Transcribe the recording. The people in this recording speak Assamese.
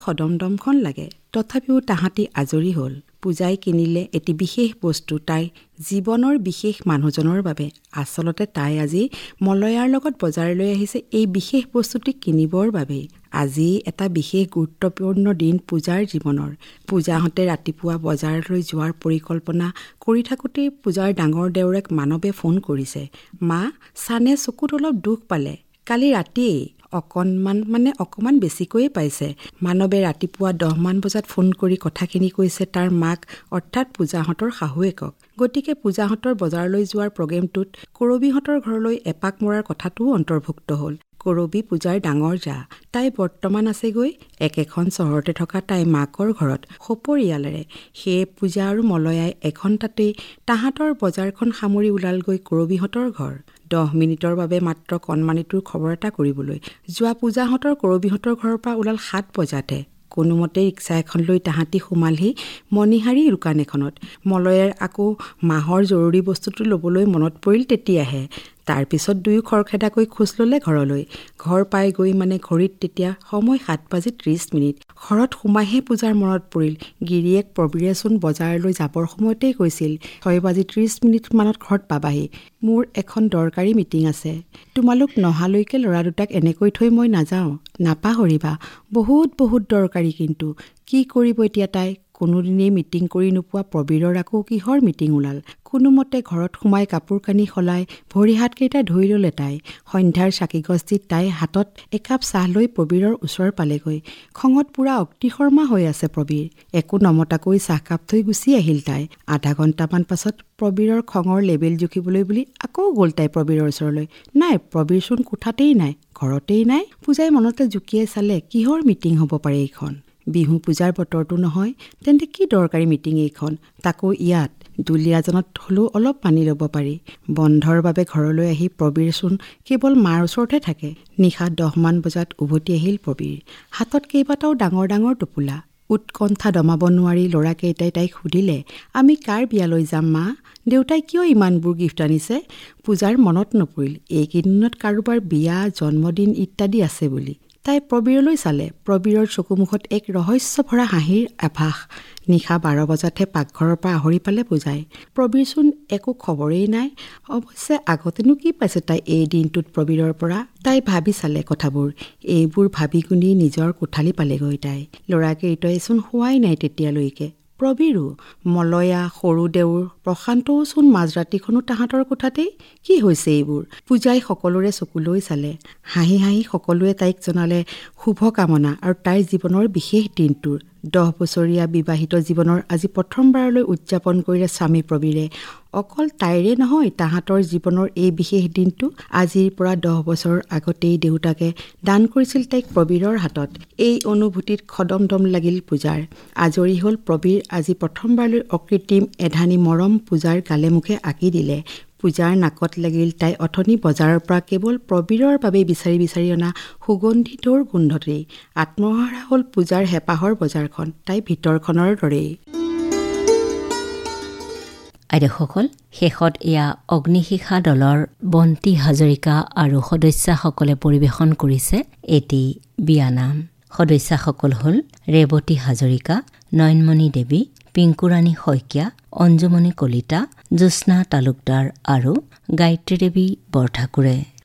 খদমদমখন লাগে। তথাপিও তাহাঁতি আজৰি হ'ল। পূজাই কিনিলে এটি বিশেষ বস্তু তাইৰ জীৱনৰ বিশেষ মানুহজনৰ বাবে। আচলতে তাই আজি মলয়াৰ লগত বজাৰলৈ আহিছে এই বিশেষ বস্তুটি কিনিবৰ বাবেই। আজি এটা বিশেষ গুৰুত্বপূৰ্ণ দিন পূজাৰ জীৱনৰ। পূজাহঁতে ৰাতিপুৱা বজাৰলৈ যোৱাৰ পৰিকল্পনা কৰি থাকোঁতেই পূজাৰ ডাঙৰ দেউৰেক মানৱে ফোন কৰিছে। মা, চানে চকুত অলপ দুখ পালে। কালি ৰাতিয়েই অকণমান বেছিকৈয়ে পাইছে। মানৱে ৰাতিপুৱা 10 বজাত ফোন কৰি কথাখিনি কৈছে তাৰ মাক অৰ্থাৎ পূজাহঁতৰ শাহুৱেকক। গতিকে পূজাহঁতৰ বজাৰলৈ যোৱাৰ প্ৰগ্ৰেমটোত কৰবীহঁতৰ ঘৰলৈ এপাক মৰাৰ কথাটোও অন্তৰ্ভুক্ত হ'ল। কৰবী পূজাৰ ডাঙৰ জা। তাই বৰ্তমান আছেগৈ একেখন চহৰতে থকা তাই মাকৰ ঘৰত সপৰিয়ালেৰে। সেয়ে পূজা আৰু মলয়াই এঘণ্টাতেই তাহাঁতৰ বজাৰখন সামৰি ওলালগৈ কৰবীহঁতৰ ঘৰ। 10 মিনিটৰ বাবে মাত্ৰ কণমানিটোৰ খবৰ এটা কৰিবলৈ যোৱা পূজাহঁতৰ কৰবীহঁতৰ ঘৰৰ পৰা ওলাল 7 বজাতে। কোনোমতে ৰিক্সা এখন লৈ তাহাঁতি সোমালহি মণিহাৰী দোকান এখনত। মলয়াৰ আকৌ মাহৰ জৰুৰী বস্তুটো ল'বলৈ মনত পৰিল তেতিয়াহে। তাৰপিছত দুয়ো খৰখেদাকৈ খোজ ল'লে ঘৰলৈ। ঘৰ পাই গৈ মানে ঘড়ীত তেতিয়া সময় 7:30। ঘৰত সোমাইহে পূজাৰ মনত পৰিল গিৰিয়েক প্ৰবীৰেচোন বজাৰলৈ যাবৰ সময়তেই কৈছিল 6:30 ঘৰত পাবাহি। মোৰ এখন দৰকাৰী মিটিং আছে। তোমালোক নহালৈকে ল'ৰা দুটাক এনেকৈ থৈ মই নাযাওঁ। নাপাহৰিবা। বহুত দৰকাৰী কিন্তু। কি কৰিব এতিয়া তাই? কোনোদিনেই মিটিং কৰি নোপোৱা প্ৰবীৰৰ আকৌ কিহৰ মিটিং ওলাল? কোনোমতে ঘৰত সোমাই কাপোৰ কানি সলাই ভৰি হাতকেইটা ধুই ল'লে তাই। সন্ধ্যাৰ চাকিগছ তাই হাতত একাপ চাহ লৈ প্ৰবীৰৰ ওচৰ পালেগৈ। খঙত পুৰা অগ্নিশৰ্মা হৈ আছে প্ৰবীৰ। একো নমতাকৈ চাহকাপ থৈ গুচি আহিল তাই। আধা ঘণ্টামান পাছত প্ৰবীৰৰ খঙৰ লেবেল জুখিবলৈ বুলি আকৌ গ'ল তাই প্ৰবীৰৰ ওচৰলৈ। নাই, প্ৰবীৰচোন কোঠাতেই নাই, ঘৰতেই নাই। পূজাই মনতে জুকিয়াই চালে কিহৰ মিটিং হ'ব পাৰে এইখন। বিহু পূজাৰ বতৰটো নহয়, তেন্তে কি দৰকাৰী মিটিং এইখন? তাকো ইয়াত দুলীয়াজনত হ'লেও অলপ মানি ল'ব পাৰি। বন্ধৰ বাবে ঘৰলৈ আহি প্ৰবীৰচোন কেৱল মাৰ ওচৰতে থাকে। নিশা 10 বজাত উভতি আহিল প্ৰবীৰ। হাতত কেইবাটাও ডাঙৰ টোপোলা। উৎকণ্ঠা দমাব নোৱাৰি ল'ৰাকেইটাই তাইক সুধিলে, আমি কাৰ বিয়ালৈ যাম মা? দেউতাই কিয় ইমানবোৰ গিফ্ট আনিছে? পূজাৰ মনত নপৰিল এইকেইদিনত কাৰোবাৰ বিয়া, জন্মদিন ইত্যাদি আছে বুলি। তাই প্ৰবীৰলৈ চালে। প্ৰবীৰৰ চকুমুখত এক ৰহস্য ভৰা হাঁহিৰ আভাস। নিশা 12 বজাতহে পাকঘৰৰ পৰা আহৰি পালে পূজাই। প্ৰবীৰচোন একো খবৰেই নাই। অৱশ্যে আগতেনো কি পাইছে তাই এই দিনটোত প্ৰবীৰৰ পৰা? তাই ভাবি চালে কথাবোৰ। এইবোৰ ভাবি গুণি নিজৰ কোঠালি পালেগৈ তাই। ল'ৰাকেইটাইচোন শোৱাই নাই তেতিয়ালৈকে। প্ৰবীৰো, মলয়া, সৰু দেউৰ, প্ৰশান্তওচোন মাজৰাতিখনো তাহাঁতৰ কোঠাতেই। কি হৈছে এইবোৰ? পূজাই সকলোৰে চকুলৈ চালে। হাঁহি সকলোৱে তাইক জনালে শুভকামনা আৰু তাইৰ জীৱনৰ বিশেষ দিনটোৰ। 10 বছৰীয়া বিবাহিত জীৱনৰ আজি প্ৰথমবাৰলৈ উদযাপন কৰিলে স্বামী প্ৰবীৰে। অকল তাইৰে নহয়, তাহাঁতৰ জীৱনৰ এই বিশেষ দিনটো আজিৰ পৰা 10 বছৰ আগতেই দেউতাকে দান কৰিছিল তাইক প্ৰবীৰৰ হাতত। এই অনুভূতিত খদমদম লাগিল পূজাৰ। আজৰি হ'ল প্ৰবীৰ আজি প্ৰথমবাৰলৈ অকৃত্ৰিম এধানি মৰম পূজাৰ গালে মুখে আঁকি দিলে। পূজাৰ নাকত লাগিল তাই অথনি বজাৰৰ পৰা কেৱল প্ৰবীৰৰ বাবে বিচাৰি অনা সুগন্ধিটোৰ গোন্ধতেই। আত্মহাৰা হ'ল পূজাৰ হেঁপাহৰ বজাৰখন, তাই ভিতৰখনৰ দৰেই। আইদেউসকল, শেষত এয়া অগ্নিশিখা দলৰ বন্তি হাজৰিকা আৰু সদস্যাসকলে পৰিৱেশন কৰিছে এটি বিয়ানাম। সদস্যাসকল হ'ল ৰেৱতী হাজৰিকা, নয়নমণি দেৱী, পিংকুৰাণী শইকীয়া, অঞ্জুমণি কলিতা, জ্যোৎস্না তালুকদাৰ আৰু গায়ত্ৰী দেৱী বৰঠাকুৰে।